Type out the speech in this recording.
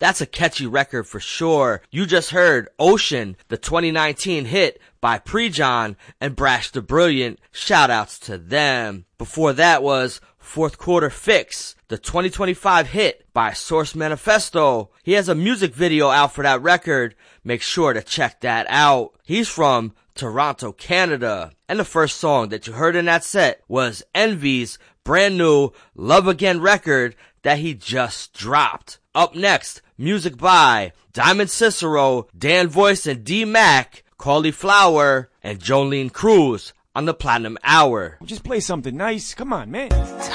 That's a catchy record for sure. You just heard Ocean, the 2019 hit by Prejon and Brash the Brilliant. Shoutouts to them. Before that was Fourth Quarter Fix, the 2025 hit by Source Manifesto. He has a music video out for that record. Make sure to check that out. He's from Toronto, Canada. And the first song that you heard in that set was Envy's brand new Love Again record that he just dropped. Up next, music by Diamond Cicero, Dan Voice and D-Mac, Cauliflower, and Jolene Cruz on the Platinum Hour. Just play something nice. Come on, man.